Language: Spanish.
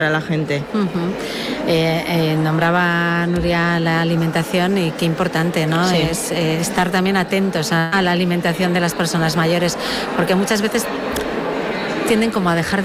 para la gente. Nombraba Nuria la alimentación y qué importante, ¿no? Sí. Es estar también atentos a la alimentación de las personas mayores, porque muchas veces tienden como a dejar de